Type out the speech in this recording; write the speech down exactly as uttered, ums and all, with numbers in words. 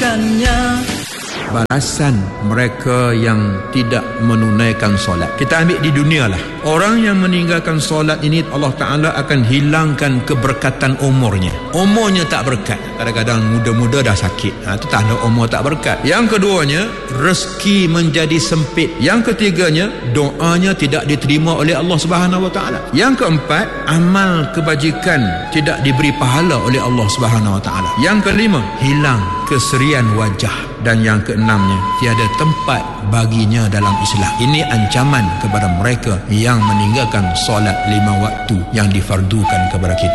menunaikannya. Balasan mereka yang tidak menunaikan solat. Kita ambil di dunia lah. Orang yang meninggalkan solat ini, Allah Ta'ala akan hilangkan keberkatan umurnya. Umurnya tak berkat. Kadang-kadang muda-muda dah sakit. Ha, itu tanda umur tak berkat. Yang keduanya, rezeki menjadi sempit. Yang ketiganya, doanya tidak diterima oleh Allah Subhanahu Wa Ta'ala. Yang keempat, amal kebajikan tidak diberi pahala oleh Allah Subhanahu Wa Ta'ala. Yang kelima, hilang keserian wajah. Dan yang keenamnya, tiada tempat baginya dalam Islam. Ini ancaman kepada mereka yang meninggalkan solat lima waktu yang difardukan kepada kita.